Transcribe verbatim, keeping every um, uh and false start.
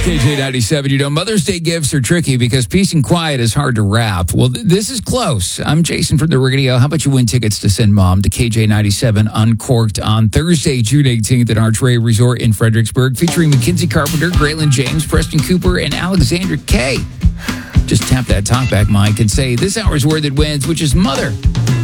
K J ninety-seven, you know, Mother's Day gifts are tricky because peace and quiet is hard to wrap. Well, th- this is close. I'm Jason from the radio. How about you win tickets to send mom to K J ninety-seven Uncorked on Thursday, June eighteenth at Archway Resort in Fredericksburg, featuring Mackenzie Carpenter, Graylin James, Preston Cooper, and Alexandra Kay. Just tap that talkback mic and say this hour's word that wins, which is mother.